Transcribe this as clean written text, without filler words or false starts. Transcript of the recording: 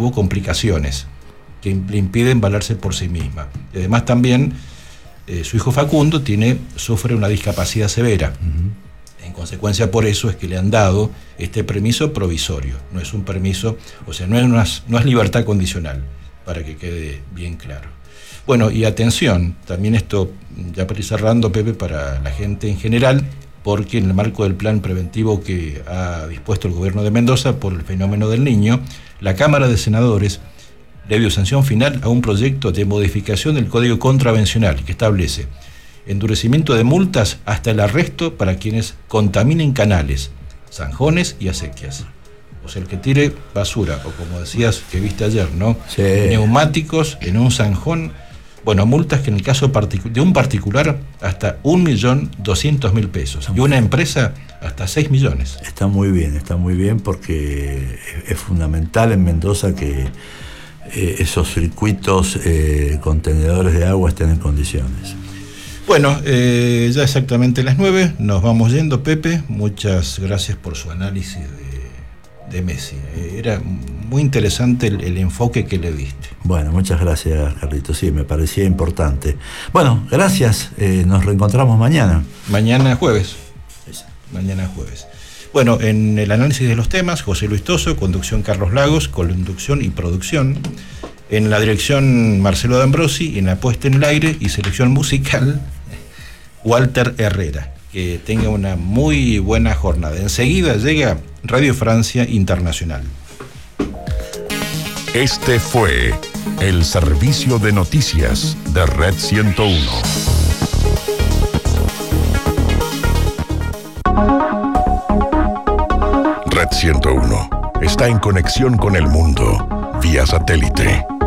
tuvo complicaciones que le impiden valerse por sí misma. Y además también su hijo Facundo sufre una discapacidad severa. En consecuencia, por eso es que le han dado este permiso provisorio. No es un permiso, o sea, no es libertad condicional, para que quede bien claro. Bueno, y atención, también esto, ya para ir cerrando, Pepe, para la gente en general, porque en el marco del plan preventivo que ha dispuesto el gobierno de Mendoza por el fenómeno del Niño, la Cámara de Senadores le dio sanción final a un proyecto de modificación del Código Contravencional que establece endurecimiento de multas hasta el arresto para quienes contaminen canales, zanjones y acequias. O sea, el que tire basura, o como decías que viste ayer, ¿no? Sí. Neumáticos en un zanjón, bueno, multas que en el caso de un particular hasta 1.200.000 pesos y una empresa hasta 6 millones. Está muy bien porque es fundamental en Mendoza que esos circuitos contenedores de agua estén en condiciones. Bueno, ya exactamente las 9, nos vamos yendo, Pepe. Muchas gracias por su análisis de Messi. Era muy interesante el enfoque que le diste. Bueno, muchas gracias, Carlitos. Sí, me parecía importante. Bueno, gracias. Nos reencontramos mañana. Mañana jueves. Bueno, en el análisis de los temas, José Luis Toso, conducción Carlos Lagos, conducción y producción. En la dirección, Marcelo D'Ambrosi, en la puesta en el aire y selección musical, Walter Herrera. Que tenga una muy buena jornada. Enseguida llega Radio Francia Internacional. Este fue el servicio de noticias de Red 101. Red 101 está en conexión con el mundo vía satélite.